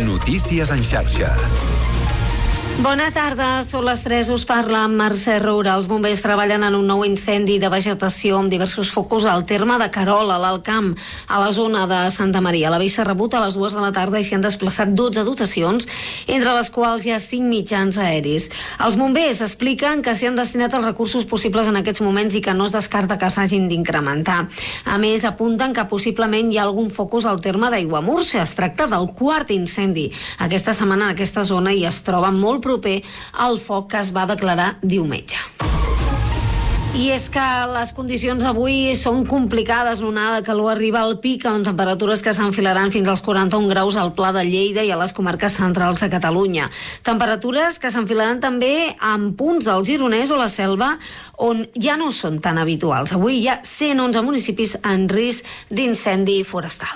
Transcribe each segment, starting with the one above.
Notícies en xarxa. Bona tarda, són les 3, us parla Mercè Roura. Els bombers treballen en un nou incendi de vegetació amb diversos focus al terme de Querol, a l'Alt Camp, a la zona de Santa Maria. L'avís s'ha rebut a les 2 de la tarda i s'hi han desplaçat 12 dotacions, entre les quals hi ha 5 mitjans aeris. Els bombers expliquen que s'hi han destinat els recursos possibles en aquests moments i que no es descarta que s'hagin d'incrementar. A més, apunten que possiblement hi ha algun focus al terme d'Aiguamúrcia. Es tracta del quart incendi aquesta setmana en aquesta zona i es troba molt proper al foc que es va declarar diumenge. I és que les condicions avui són complicades. L'onada de calor arriba al pic amb temperatures que s'enfilaran fins als 41 graus al Pla de Lleida i a les comarques centrals de Catalunya. Temperatures que s'enfilaran també en punts del Gironès o la Selva on ja no són tan habituals. Avui hi ha 111 municipis en risc d'incendi forestal.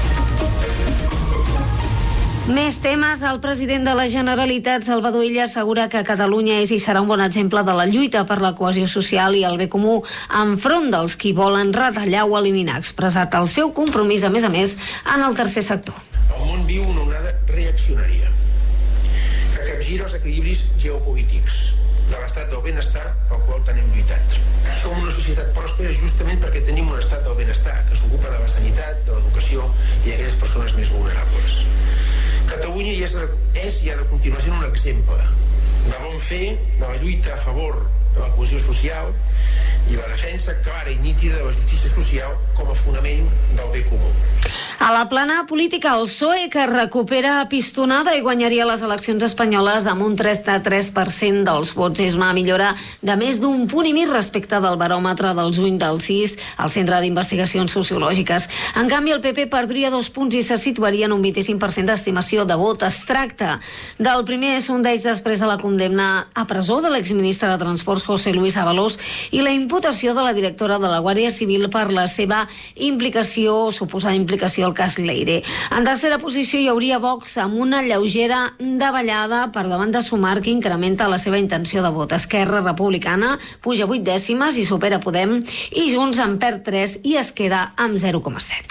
Més temes. El president de la Generalitat, Salvador Illa, assegura que Catalunya és i serà un bon exemple de la lluita per la cohesió social i el bé comú enfront dels qui volen retallar o eliminar. Ha expressat el seu compromís, a més, en el tercer sector. El món viu una onada reaccionària que capgira els equilibris geopolítics de l'estat del benestar pel qual tant hem lluitat. Som una societat pròspera justament perquè tenim un estat del benestar que s'ocupa de la sanitat, de l'educació i d'aquelles persones més vulnerables. Catalunya és i ha de continuar sent un exemple de bon fer, de la lluita a favor de la cohesió social i la defensa clara i nítida de la justícia social com a fonament del bé comú. A la plana política, el PSOE, que recupera pistonada i guanyaria les eleccions espanyoles amb un 33% dels vots. És una millora de més d'un punt i mig respecte del baròmetre del juny del CIS, el Centre d'Investigacions Sociològiques. En canvi, el PP perdria 2 punts i se situaria en un 25% d'estimació de vot. Es tracta del primer sondeig després de la condemna a presó de l'exministre de Transports José Luis Ábalos i la imputació de la directora de la Guàrdia Civil per la seva suposada implicació al cas Leire. En tercera posició hi hauria Vox amb una lleugera davallada per davant de Sumar, que incrementa la seva intenció de vot. Esquerra Republicana puja 8 dècimes i supera Podem, i Junts en perd 3 i es queda amb 0,7.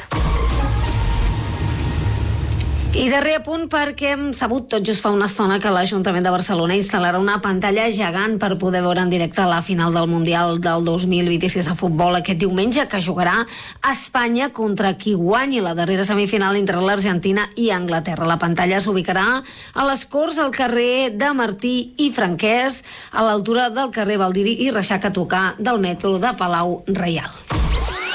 I darrer apunt, perquè hem sabut tot just fa una estona que l'Ajuntament de Barcelona instal·larà una pantalla gegant per poder veure en directe la final del Mundial del 2026 de futbol aquest diumenge, que jugarà a Espanya contra qui guanyi la darrera semifinal entre l'Argentina i Anglaterra. La pantalla s'ubicarà a les Corts, al carrer de Martí i Franquès, a l'altura del carrer Baldiri i Reixac, a tocar del metro de Palau Reial.